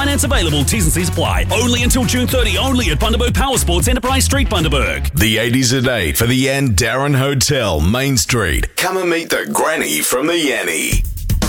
Finance available. T's and C's apply. Only until June 30. Only at Bundaberg Power Sports, Enterprise Street, Bundaberg. The 80s a day for the Ann Darren Hotel, Main Street. Come and meet the granny from the Yanny.